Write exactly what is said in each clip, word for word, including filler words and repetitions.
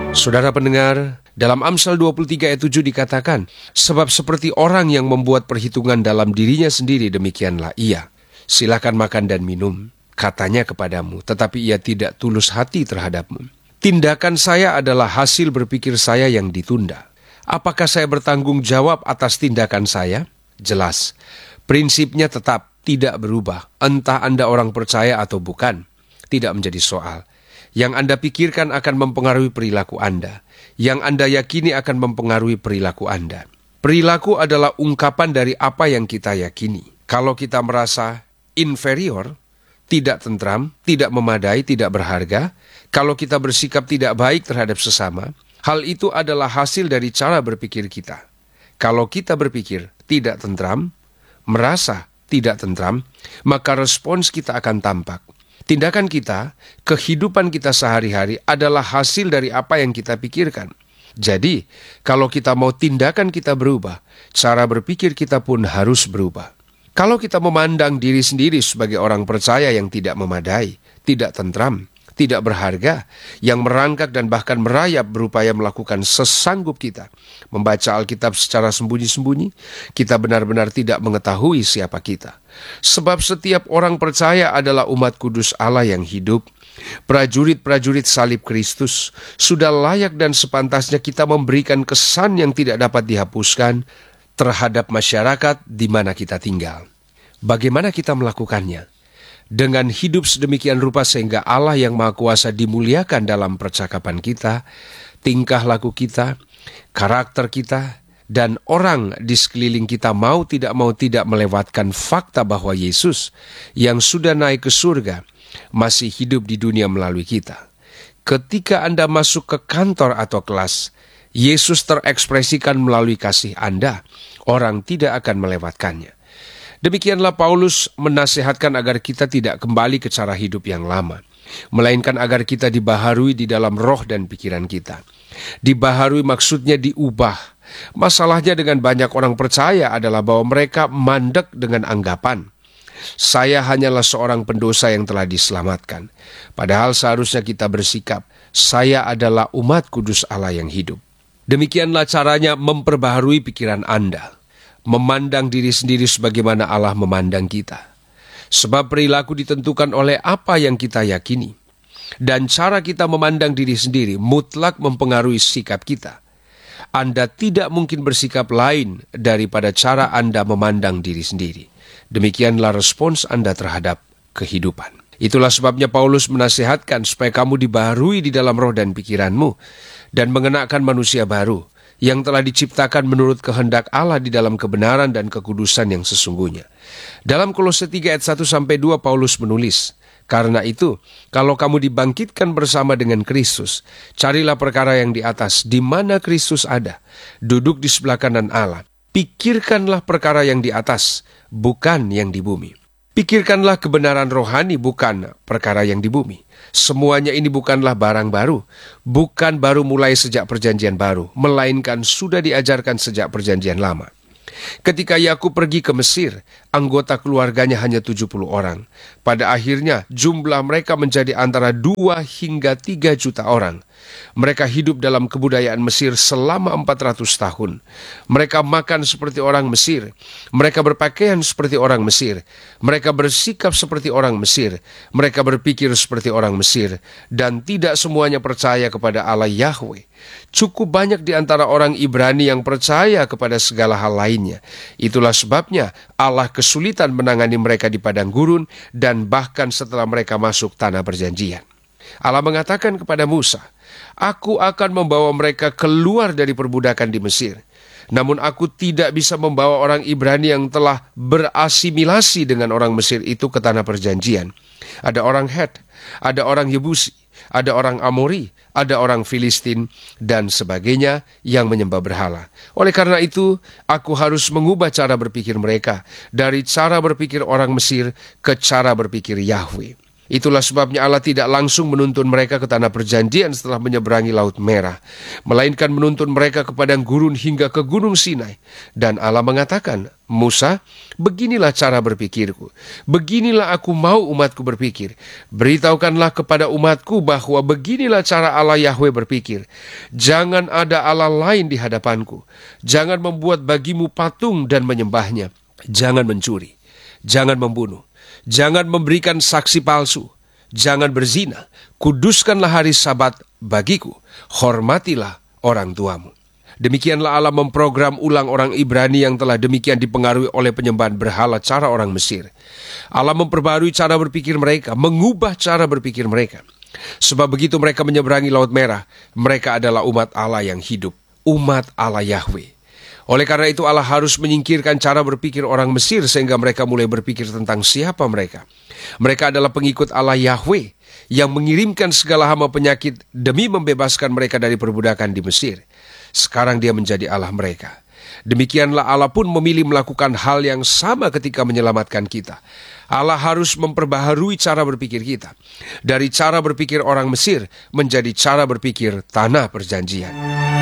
Saudara pendengar, dalam Amsal dua puluh tiga ayat tujuh dikatakan, sebab seperti orang yang membuat perhitungan dalam dirinya sendiri, demikianlah ia. Silakan makan dan minum, katanya kepadamu, tetapi ia tidak tulus hati terhadapmu. Tindakan saya adalah hasil berpikir saya yang ditunda. Apakah saya bertanggung jawab atas tindakan saya? Jelas, prinsipnya tetap tidak berubah, entah Anda orang percaya atau bukan. Tidak menjadi soal. Yang Anda pikirkan akan mempengaruhi perilaku Anda. Yang Anda yakini akan mempengaruhi perilaku Anda. Perilaku adalah ungkapan dari apa yang kita yakini. Kalau kita merasa inferior, tidak tentram, tidak memadai, tidak berharga, kalau kita bersikap tidak baik terhadap sesama, hal itu adalah hasil dari cara berpikir kita. Kalau kita berpikir tidak tentram, merasa tidak tentram, maka respons kita akan tampak. Tindakan kita, kehidupan kita sehari-hari adalah hasil dari apa yang kita pikirkan. Jadi, kalau kita mau tindakan kita berubah, cara berpikir kita pun harus berubah. Kalau kita memandang diri sendiri sebagai orang percaya yang tidak memadai, tidak tentram, tidak berharga, yang merangkak dan bahkan merayap berupaya melakukan sesanggup kita, membaca Alkitab secara sembunyi-sembunyi, kita benar-benar tidak mengetahui siapa kita. Sebab setiap orang percaya adalah umat kudus Allah yang hidup, prajurit-prajurit salib Kristus. Sudah layak dan sepantasnya kita memberikan kesan yang tidak dapat dihapuskan terhadap masyarakat di mana kita tinggal. Bagaimana kita melakukannya? Dengan hidup sedemikian rupa sehingga Allah yang Maha Kuasa dimuliakan dalam percakapan kita, tingkah laku kita, karakter kita, dan orang di sekeliling kita mau tidak mau tidak melewatkan fakta bahwa Yesus yang sudah naik ke surga masih hidup di dunia melalui kita. Ketika Anda masuk ke kantor atau kelas, Yesus terekspresikan melalui kasih Anda, orang tidak akan melewatkannya. Demikianlah Paulus menasihatkan agar kita tidak kembali ke cara hidup yang lama, melainkan agar kita dibaharui di dalam roh dan pikiran kita. Dibaharui maksudnya diubah. Masalahnya dengan banyak orang percaya adalah bahwa mereka mandek dengan anggapan, saya hanyalah seorang pendosa yang telah diselamatkan. Padahal seharusnya kita bersikap, saya adalah umat kudus Allah yang hidup. Demikianlah caranya memperbaharui pikiran Anda. Memandang diri sendiri sebagaimana Allah memandang kita. Sebab perilaku ditentukan oleh apa yang kita yakini. Dan cara kita memandang diri sendiri mutlak mempengaruhi sikap kita. Anda tidak mungkin bersikap lain daripada cara Anda memandang diri sendiri. Demikianlah respons Anda terhadap kehidupan. Itulah sebabnya Paulus menasihatkan supaya kamu dibaharui di dalam roh dan pikiranmu dan mengenakan manusia baru yang telah diciptakan menurut kehendak Allah di dalam kebenaran dan kekudusan yang sesungguhnya. Dalam Kolose tiga ayat satu sampai dua Paulus menulis, karena itu, kalau kamu dibangkitkan bersama dengan Kristus, carilah perkara yang di atas, di mana Kristus ada, duduk di sebelah kanan Allah. Pikirkanlah perkara yang di atas, bukan yang di bumi. Pikirkanlah kebenaran rohani, bukan perkara yang di bumi. Semuanya ini bukanlah barang baru, bukan baru mulai sejak perjanjian baru, melainkan sudah diajarkan sejak perjanjian lama. Ketika Yakub pergi ke Mesir, anggota keluarganya hanya tujuh puluh orang. Pada akhirnya, jumlah mereka menjadi antara dua hingga tiga juta orang. Mereka hidup dalam kebudayaan Mesir selama empat ratus tahun. Mereka makan seperti orang Mesir. Mereka berpakaian seperti orang Mesir. Mereka bersikap seperti orang Mesir. Mereka berpikir seperti orang Mesir. Dan tidak semuanya percaya kepada Allah Yahweh. Cukup banyak di antara orang Ibrani yang percaya kepada segala hal lainnya. Itulah sebabnya Allah kesulitan menangani mereka di padang gurun dan bahkan setelah mereka masuk tanah perjanjian. Allah mengatakan kepada Musa, aku akan membawa mereka keluar dari perbudakan di Mesir. Namun aku tidak bisa membawa orang Ibrani yang telah berasimilasi dengan orang Mesir itu ke tanah perjanjian. Ada orang Het, ada orang Yebusi, ada orang Amori, ada orang Filistin, dan sebagainya yang menyembah berhala. Oleh karena itu, aku harus mengubah cara berpikir mereka dari cara berpikir orang Mesir ke cara berpikir Yahweh. Itulah sebabnya Allah tidak langsung menuntun mereka ke tanah perjanjian setelah menyeberangi Laut Merah, melainkan menuntun mereka ke padang gurun hingga ke Gunung Sinai. Dan Allah mengatakan, Musa, beginilah cara berpikirku, beginilah aku mau umatku berpikir. Beritahukanlah kepada umatku bahwa beginilah cara Allah Yahweh berpikir. Jangan ada Allah lain di hadapanku. Jangan membuat bagimu patung dan menyembahnya. Jangan mencuri, jangan membunuh, jangan memberikan saksi palsu, jangan berzina, kuduskanlah hari Sabat bagiku, hormatilah orang tuamu. Demikianlah Allah memprogram ulang orang Ibrani yang telah demikian dipengaruhi oleh penyembahan berhala cara orang Mesir. Allah memperbarui cara berpikir mereka, mengubah cara berpikir mereka. Sebab begitu mereka menyeberangi Laut Merah, mereka adalah umat Allah yang hidup, umat Allah Yahweh. Oleh karena itu Allah harus menyingkirkan cara berpikir orang Mesir sehingga mereka mulai berpikir tentang siapa mereka. Mereka adalah pengikut Allah Yahweh yang mengirimkan segala hama penyakit demi membebaskan mereka dari perbudakan di Mesir. Sekarang dia menjadi Allah mereka. Demikianlah Allah pun memilih melakukan hal yang sama ketika menyelamatkan kita. Allah harus memperbaharui cara berpikir kita. Dari cara berpikir orang Mesir menjadi cara berpikir tanah perjanjian.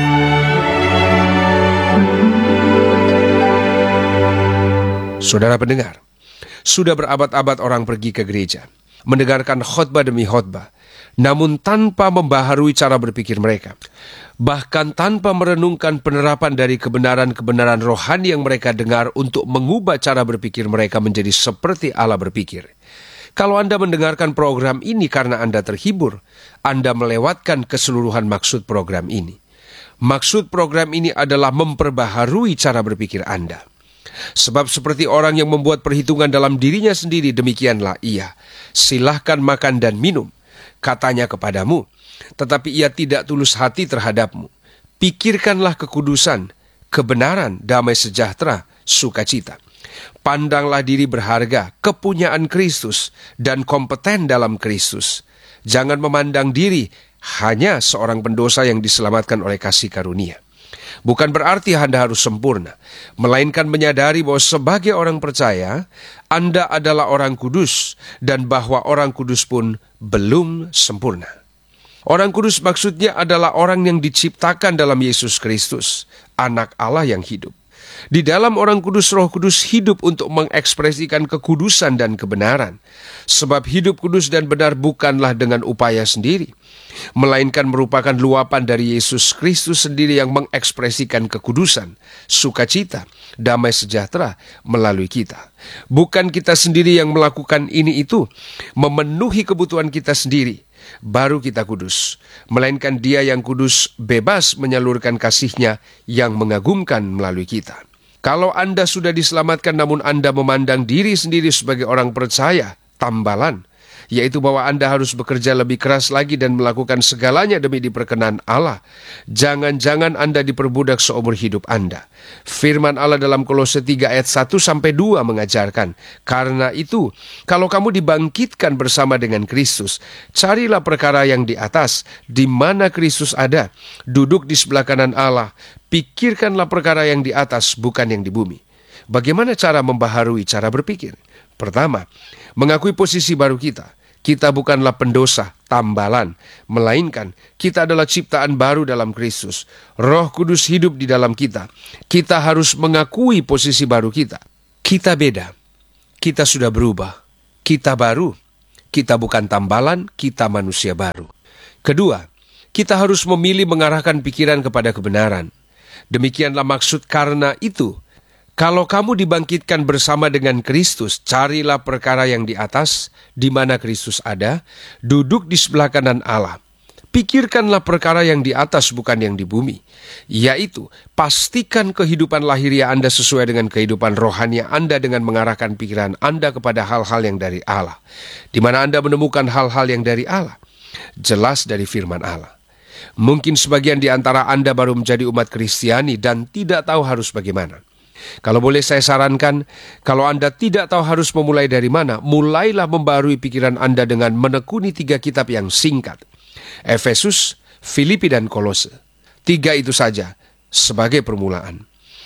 Saudara pendengar, sudah berabad-abad orang pergi ke gereja, mendengarkan khotbah demi khotbah, namun tanpa membaharui cara berpikir mereka. Bahkan tanpa merenungkan penerapan dari kebenaran-kebenaran rohani yang mereka dengar untuk mengubah cara berpikir mereka menjadi seperti Allah berpikir. Kalau Anda mendengarkan program ini karena Anda terhibur, Anda melewatkan keseluruhan maksud program ini. Maksud program ini adalah memperbaharui cara berpikir Anda. Sebab seperti orang yang membuat perhitungan dalam dirinya sendiri, demikianlah ia. Silahkan makan dan minum, katanya kepadamu, tetapi ia tidak tulus hati terhadapmu. Pikirkanlah kekudusan, kebenaran, damai sejahtera, sukacita. Pandanglah diri berharga, kepunyaan Kristus, dan kompeten dalam Kristus. Jangan memandang diri hanya seorang pendosa yang diselamatkan oleh kasih karunia. Bukan berarti Anda harus sempurna, melainkan menyadari bahwa sebagai orang percaya, Anda adalah orang kudus, dan bahwa orang kudus pun belum sempurna. Orang kudus maksudnya adalah orang yang diciptakan dalam Yesus Kristus, anak Allah yang hidup. Di dalam orang kudus, Roh Kudus hidup untuk mengekspresikan kekudusan dan kebenaran. Sebab hidup kudus dan benar bukanlah dengan upaya sendiri, melainkan merupakan luapan dari Yesus Kristus sendiri yang mengekspresikan kekudusan, sukacita, damai sejahtera melalui kita. Bukan kita sendiri yang melakukan ini itu, memenuhi kebutuhan kita sendiri, baru kita kudus. Melainkan Dia yang kudus bebas menyalurkan kasih-Nya yang mengagumkan melalui kita. Kalau Anda sudah diselamatkan namun Anda memandang diri sendiri sebagai orang percaya, tambalan, yaitu bahwa Anda harus bekerja lebih keras lagi dan melakukan segalanya demi diperkenan Allah. Jangan-jangan Anda diperbudak seumur hidup Anda. Firman Allah dalam Kolose tiga ayat satu sampai dua mengajarkan, karena itu, kalau kamu dibangkitkan bersama dengan Kristus, carilah perkara yang di atas, di mana Kristus ada, duduk di sebelah kanan Allah. Pikirkanlah perkara yang di atas, bukan yang di bumi. Bagaimana cara membaharui cara berpikir? Pertama, mengakui posisi baru kita. Kita bukanlah pendosa, tambalan, melainkan kita adalah ciptaan baru dalam Kristus. Roh Kudus hidup di dalam kita. Kita harus mengakui posisi baru kita. Kita beda. Kita sudah berubah. Kita baru. Kita bukan tambalan, kita manusia baru. Kedua, kita harus memilih mengarahkan pikiran kepada kebenaran. Demikianlah maksud karena itu. Kalau kamu dibangkitkan bersama dengan Kristus, carilah perkara yang di atas, di mana Kristus ada, duduk di sebelah kanan Allah. Pikirkanlah perkara yang di atas, bukan yang di bumi. Yaitu, pastikan kehidupan lahiriah Anda sesuai dengan kehidupan rohani Anda dengan mengarahkan pikiran Anda kepada hal-hal yang dari Allah. Di mana Anda menemukan hal-hal yang dari Allah? Jelas dari firman Allah. Mungkin sebagian di antara Anda baru menjadi umat Kristiani dan tidak tahu harus bagaimana. Kalau boleh saya sarankan, kalau Anda tidak tahu harus memulai dari mana, mulailah membarui pikiran Anda dengan menekuni tiga kitab yang singkat. Efesus, Filipi, dan Kolose. Tiga itu saja sebagai permulaan.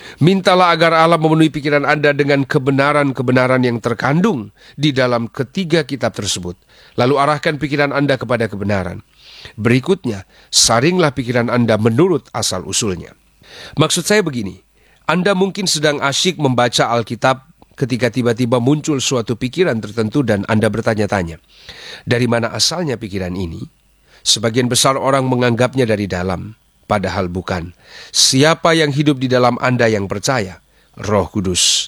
Mintalah agar Allah memenuhi pikiran Anda dengan kebenaran-kebenaran yang terkandung di dalam ketiga kitab tersebut. Lalu arahkan pikiran Anda kepada kebenaran. Berikutnya, saringlah pikiran Anda menurut asal-usulnya. Maksud saya begini, Anda mungkin sedang asyik membaca Alkitab ketika tiba-tiba muncul suatu pikiran tertentu dan Anda bertanya-tanya, dari mana asalnya pikiran ini? Sebagian besar orang menganggapnya dari dalam, padahal bukan. Siapa yang hidup di dalam Anda yang percaya? Roh Kudus,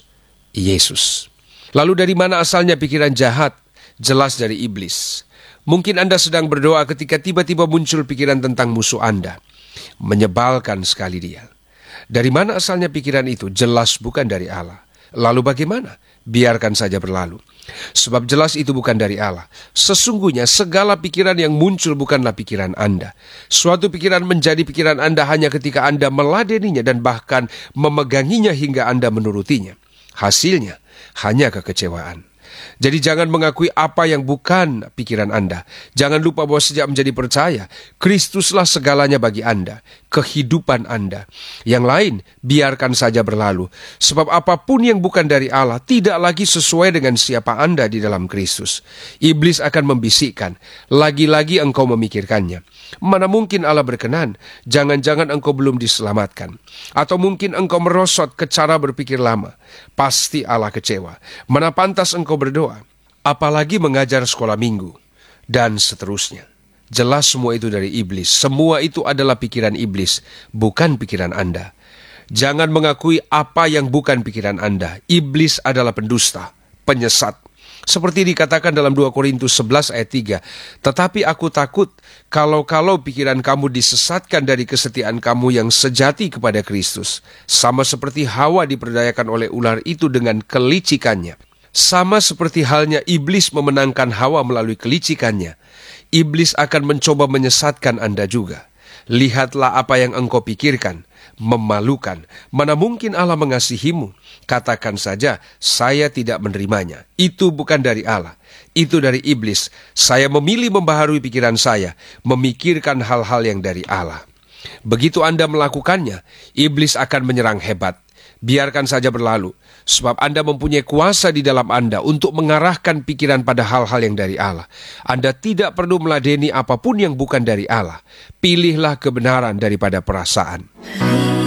Yesus. Lalu dari mana asalnya pikiran jahat? Jelas dari iblis. Mungkin Anda sedang berdoa ketika tiba-tiba muncul pikiran tentang musuh Anda. Menyebalkan sekali dia. Dari mana asalnya pikiran itu? Jelas bukan dari Allah. Lalu bagaimana? Biarkan saja berlalu. Sebab jelas itu bukan dari Allah. Sesungguhnya segala pikiran yang muncul bukanlah pikiran Anda. Suatu pikiran menjadi pikiran Anda hanya ketika Anda meladeninya dan bahkan memeganginya hingga Anda menurutinya. Hasilnya hanya kekecewaan. Jadi jangan mengakui apa yang bukan pikiran Anda. Jangan lupa bahwa sejak menjadi percaya, Kristuslah segalanya bagi Anda, kehidupan Anda. Yang lain, biarkan saja berlalu. Sebab apapun yang bukan dari Allah, tidak lagi sesuai dengan siapa Anda di dalam Kristus. Iblis akan membisikkan, lagi-lagi engkau memikirkannya. Mana mungkin Allah berkenan? Jangan-jangan engkau belum diselamatkan. Atau mungkin engkau merosot ke cara berpikir lama. Pasti Allah kecewa. Mana pantas engkau berdoa? Apalagi mengajar sekolah minggu. Dan seterusnya. Jelas semua itu dari iblis. Semua itu adalah pikiran iblis, bukan pikiran Anda. Jangan mengakui apa yang bukan pikiran Anda. Iblis adalah pendusta, penyesat. Seperti dikatakan dalam dua Korintus sebelas ayat tiga. Tetapi aku takut kalau-kalau pikiran kamu disesatkan dari kesetiaan kamu yang sejati kepada Kristus. Sama seperti Hawa diperdayakan oleh ular itu dengan kelicikannya. Sama seperti halnya iblis memenangkan Hawa melalui kelicikannya. Iblis akan mencoba menyesatkan Anda juga. Lihatlah apa yang engkau pikirkan. Memalukan. Mana mungkin Allah mengasihimu? Katakan saja, saya tidak menerimanya. Itu bukan dari Allah. Itu dari iblis. Saya memilih membaharui pikiran saya, memikirkan hal-hal yang dari Allah. Begitu Anda melakukannya, iblis akan menyerang hebat. Biarkan saja berlalu, sebab Anda mempunyai kuasa di dalam Anda untuk mengarahkan pikiran pada hal-hal yang dari Allah. Anda tidak perlu meladeni apapun yang bukan dari Allah. Pilihlah kebenaran daripada perasaan.